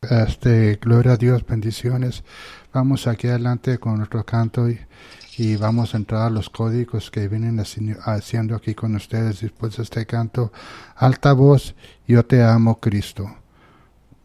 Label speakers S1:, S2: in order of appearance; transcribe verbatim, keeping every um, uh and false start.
S1: Este, gloria a Dios, bendiciones. Vamos aquí adelante con nuestro canto y, y vamos a entrar a los códigos que vienen haci- haciendo aquí con ustedes después de este canto. Alta voz, yo te amo, Cristo.